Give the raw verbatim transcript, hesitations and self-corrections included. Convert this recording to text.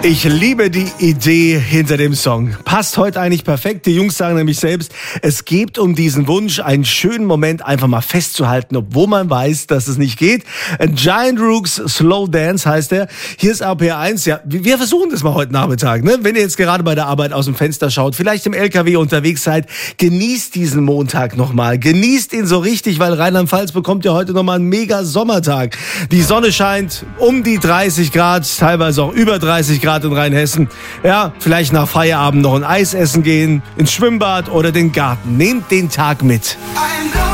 Ich liebe die Idee hinter dem Song. Passt heute eigentlich perfekt. Die Jungs sagen nämlich selbst, es geht um diesen Wunsch, einen schönen Moment einfach mal festzuhalten, obwohl man weiß, dass es nicht geht. Giant Rooks Slow Dance heißt er. Hier ist A P eins. Ja, wir versuchen das mal heute Nachmittag. Ne? Wenn ihr jetzt gerade bei der Arbeit aus dem Fenster schaut, vielleicht im L K W unterwegs seid, genießt diesen Montag nochmal. Genießt ihn so richtig, weil Rheinland-Pfalz bekommt ja heute nochmal einen mega Sommertag. Die Sonne scheint um die dreißig Grad, teilweise auch über dreißig Grad in Rheinhessen. Ja, vielleicht nach Feierabend noch ein Eis essen gehen, ins Schwimmbad oder den Garten. Nehmt den Tag mit.